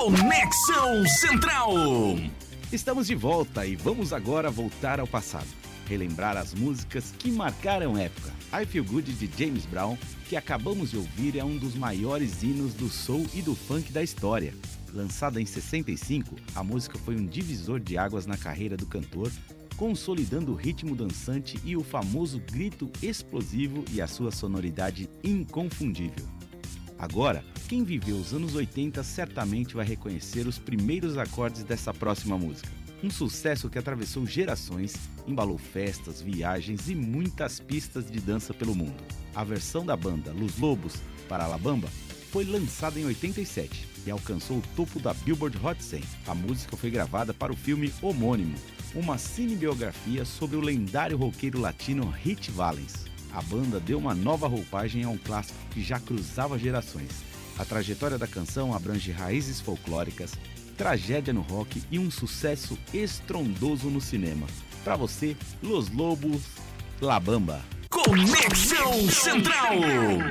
Conexão Central. Estamos de volta e vamos agora voltar ao passado. Relembrar as músicas que marcaram época. I Feel Good de James Brown, que acabamos de ouvir, é um dos maiores hinos do soul e do funk da história. Lançada em 65, a música foi um divisor de águas na carreira do cantor, consolidando o ritmo dançante e o famoso grito explosivo e a sua sonoridade inconfundível. Agora, quem viveu os anos 80 certamente vai reconhecer os primeiros acordes dessa próxima música. Um sucesso que atravessou gerações, embalou festas, viagens e muitas pistas de dança pelo mundo. A versão da banda Los Lobos para La Bamba foi lançada em 87 e alcançou o topo da Billboard Hot 100. A música foi gravada para o filme homônimo, uma cinebiografia sobre o lendário roqueiro latino Ritch Valens. A banda deu uma nova roupagem a um clássico que já cruzava gerações. A trajetória da canção abrange raízes folclóricas, tragédia no rock e um sucesso estrondoso no cinema. Pra você, Los Lobos, La Bamba. Conexão Central.